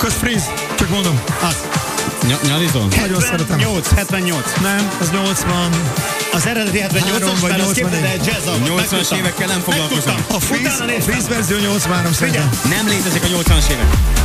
Lukas Freeze, csak mondom. Az. Nyalizon? Nagyon szeretem. 78. Nem, az 80. Az eredeti 78-as, vagy mert azt 84. képzeld el jazz 80-as évekkel nem foglalkozom. Megtudtam. A Freeze verzió 83 szerintem. Nem létezik a 80-as évek.